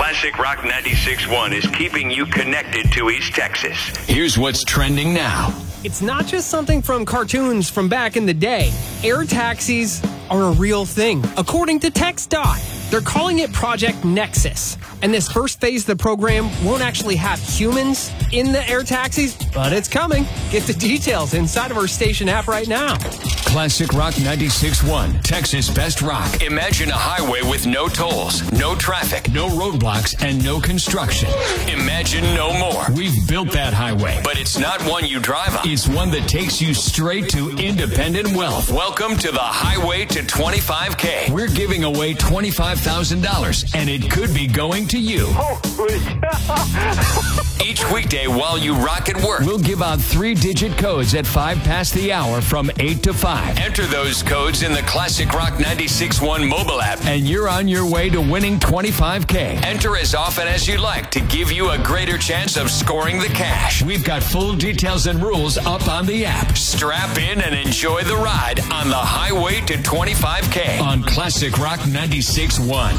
Classic Rock 96.1 is keeping you connected to East Texas. Here's what's trending now. It's not just something from cartoons from back in the day. Air taxis are a real thing, according to TxDOT. They're calling it Project Nexus. And this first phase of the program won't actually have humans in the air taxis, but it's coming. Get the details inside of our station app right now. Classic Rock 96.1, Texas Best Rock. Imagine a highway with no tolls, no traffic, no roadblocks, and no construction. Imagine no more. We've built that highway, but it's not one you drive on. It's one that takes you straight to independent wealth. Welcome to the Highway to 25K. We're giving away $25,000, and it could be going to you. Each weekday while you rock at work, we'll give out 3-digit codes at 5 past the hour from 8 to 5. Enter those codes in the Classic Rock 96.1 mobile app, and you're on your way to winning $25K. Enter as often as you like to give you a greater chance of scoring the cash. We've got full details and rules up on the app. Strap in and enjoy the ride on the Highway to 25K on Classic Rock 96.1.